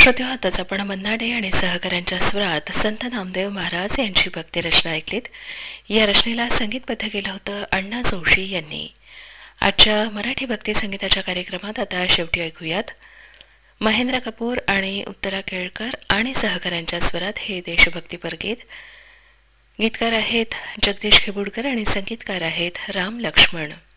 श्रोत्यो, आताच आपण मन्नाडे आणि सहकाऱ्यांच्या स्वरात संत नामदेव महाराज यांची भक्ती रचना ऐकलीत. या रचनेला संगीतबद्ध केलं होतं अण्णा जोशी यांनी. आजच्या मराठी भक्ती संगीताच्या कार्यक्रमात आता शेवटी ऐकूयात महेंद्र कपूर आणि उत्तरा केळकर आणि सहकाऱ्यांच्या स्वरात हे देशभक्तीपर गीत. गीतकार आहेत जगदीश खेबुडकर आणि संगीतकार आहेत राम लक्ष्मण.